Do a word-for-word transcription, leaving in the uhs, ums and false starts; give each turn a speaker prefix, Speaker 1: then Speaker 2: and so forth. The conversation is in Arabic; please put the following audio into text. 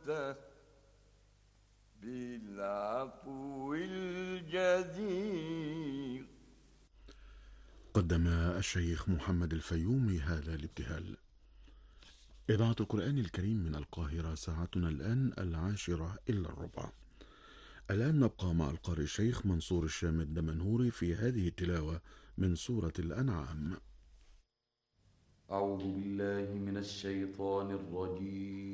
Speaker 1: نفسه بالعفو الجزيل.
Speaker 2: قدم الشيخ محمد الفيومي هذا الابتهال. إذاعة القرآن الكريم من القاهرة، ساعتنا الآن العاشرة إلا الربع. الآن نبقى مع القارئ الشيخ منصور الشام الدمنهوري في هذه التلاوة من سورة الأنعام.
Speaker 3: أعوذ بالله من الشيطان الرجيم.